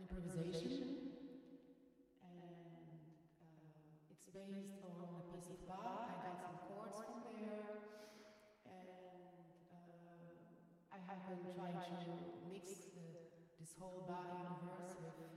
improvisation, and it's based on a piece of Bach. I got some chords from there, and I have been trying to mix this whole Bach universe with